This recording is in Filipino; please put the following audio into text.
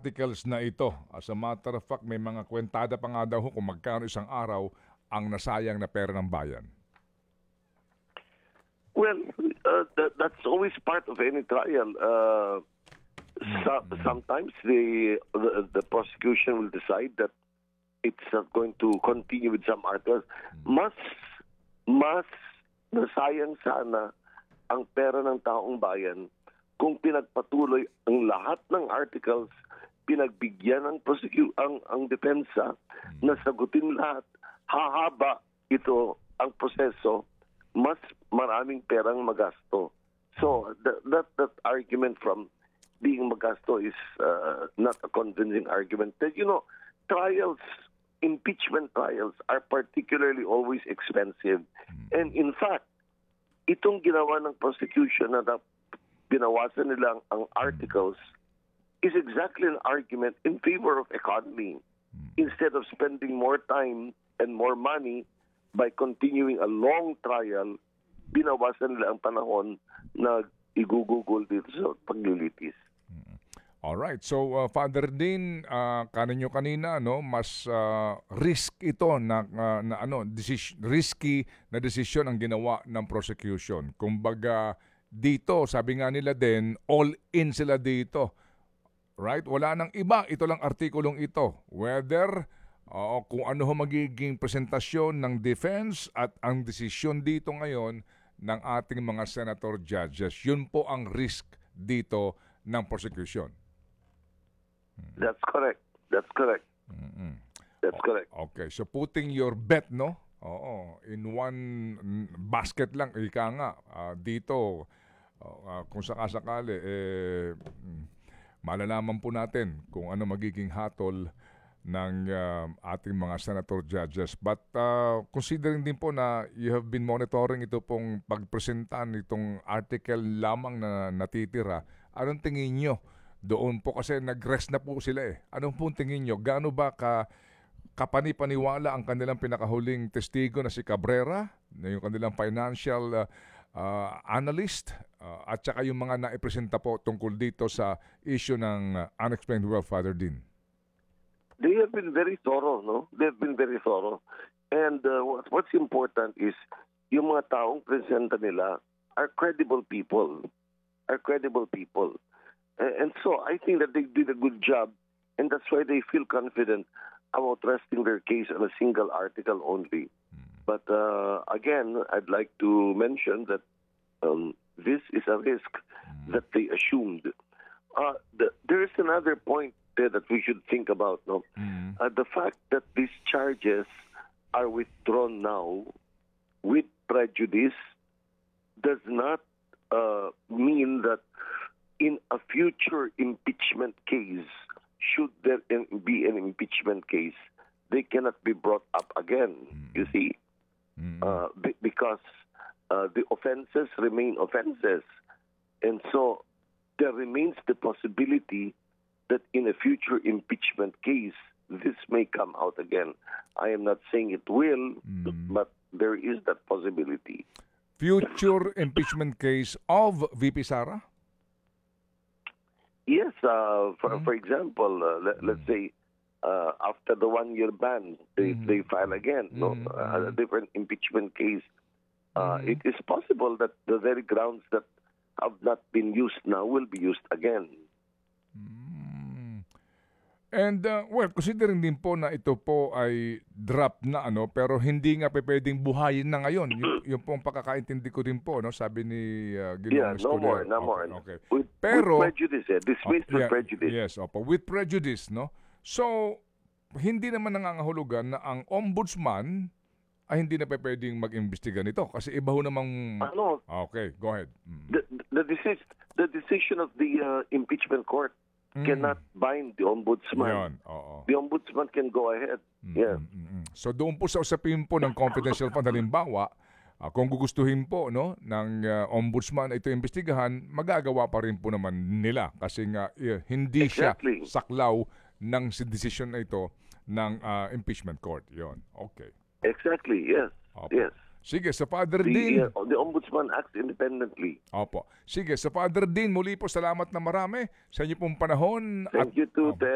articles na ito. As a matter of fact, may mga kwentada pa nga daw kung magkano isang araw ang nasayang na pera ng bayan. Well, that's always part of any trial. Sometimes the prosecution will decide that it's not going to continue with some articles. Mas nasayang sana ang pera ng taong bayan kung pinagpatuloy ang lahat ng articles, pinagbigyan ng ang depensa na sagutin lahat, hahaba ito ang proseso, mas maraming perang magasto. So that argument from being magasto is not a convincing argument. That, trials, impeachment trials are particularly always expensive. And in fact, itong ginawa ng prosecution na binawasan nila ang articles is exactly an argument in favor of economy. Instead of spending more time and more money by continuing a long trial, binawasan nila ang panahon na igugugol dito sa paglilitis. Alright, so Father Dean, kaninyo kanina, mas risk ito risky na desisyon ang ginawa ng prosecution. Kumbaga dito, sabi nga nila din, all in sila dito. Right? Wala nang iba, ito lang artikulong ito. Whether kung ano magiging presentasyon ng defense at ang desisyon dito ngayon ng ating mga senator judges, yun po ang risk dito ng prosecution. That's correct. That's correct. That's correct. Okay, so putting your bet, in one basket lang, ika nga, dito, kung sakasakali, malalaman po natin kung ano magiging hatol ng ating mga senator judges. But considering din po na you have been monitoring ito pong pagpresentan itong article lamang na natitira, anong tingin nyo? Doon po kasi nag-rest na po sila Anong po tingin nyo? Gaano ba kapanipaniwala ang kanilang pinakahuling testigo na si Cabrera, na yung kanilang financial analyst, at saka yung mga naipresenta po tungkol dito sa issue ng unexplained wealth, Father Dean? They have been very thorough, They have been very thorough. And what's important is yung mga taong presenta nila are credible people. And so I think that they did a good job, and that's why they feel confident about resting their case on a single article only. But again, I'd like to mention that this is a risk that they assumed. There is another point there that we should think about. The fact that these charges are withdrawn now with prejudice does not mean that in a future impeachment case, should there be an impeachment case, they cannot be brought up again, you see, because the offenses remain offenses. And so there remains the possibility that in a future impeachment case, this may come out again. I am not saying it will, but there is that possibility. Future impeachment case of VP Sara? Yes, for example, let's say after the 1-year ban, they file again, a different impeachment case. It is possible that the very grounds that have not been used now will be used again. And considering din po na ito po ay drop na pero hindi nga pwedeng buhayin na ngayon. Yung pong pagkakaintindi ko din po, sabi ni Ginoong Escudero. No more. Okay. With prejudice, dismissed with prejudice. Yes, with prejudice, So, hindi naman nangangahulugan na ang ombudsman ay hindi na pwedeng mag-imbestiga nito kasi iba ho namang... Okay, go ahead. The decision of the impeachment court cannot bind the ombudsman. Yan, The ombudsman can go ahead. So doon po sa usapin po ng confidential fund, halimbawa, kung gugustuhin po ng ombudsman ito imbestigahan, magagawa pa rin po naman nila kasi nga hindi siya saklaw ng decision na ito ng impeachment court. Yon. Okay. Exactly, yes. Yes. Sige, sa Father Dean. The ombudsman acts independently. Opo. Sige, sa Father Dean, muli po salamat na marami sa inyo pong panahon. Thank you too, Ted.